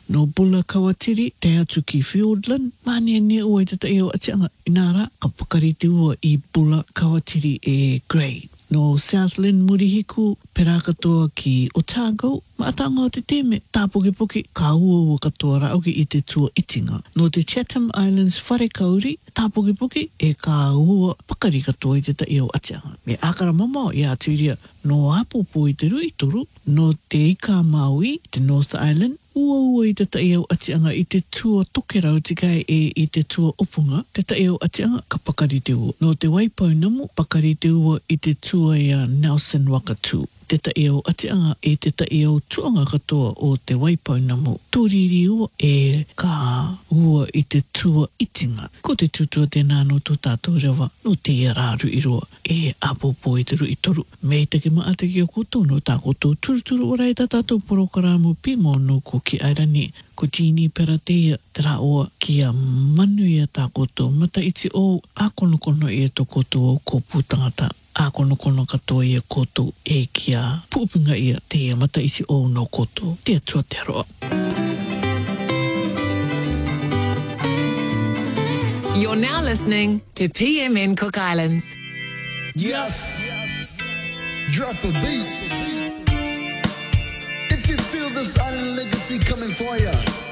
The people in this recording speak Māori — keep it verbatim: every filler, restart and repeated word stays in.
no Bula Kawatiri, te atu ki Fiordland, mane ne ua te te eo atianga inara, ka pakarite ua i Bula Kawatiri e Grey. No Southland Murihiku, pera katoa ki Otago, ma atanga o te teme, tāpoke-poke, ka ua ua katoa rauki i te tua itinga. No te Chatham Islands whare kauri, tāpoke-poke, e ka ua pakari katoa i te ta eo atianga. Me akara mama i aturia, no apopo i te rui toru, no te ika Maui, te North Island, ua ua i te ta eo atianga i te tua tokerau tikai e i te tua opunga, te ta eo atianga ka pakari te ua. No te Waipounamu, pakari te ua i te tua ia Nelson Wakatu. Te ta eo atianga e te ta eo tuanga katoa o te Waipounamu. Tūriri ua e ka ua i te tua itinga. Ko te tutua te nāno tō tātou rewa, no te ia rāru i roa, e apopo i te ru i toru. Mei te ke maa te ki o koutou no tā koutou turuturu o rei tā tātou porokaramu pimo no ko ki airani. Ko Jeannie Peratea, te rā oa ki a manu i a tā koutou. Mata iti o a kono kono i a tō koutou o ko pūtangata. A kono kono katoa i a koutou e ki a pūpinga i a te mata iti o no koutou. Te atua te aroa. You're now listening to P M N Cook Islands. Yes. Drop a beat. If you feel this island legacy coming for ya.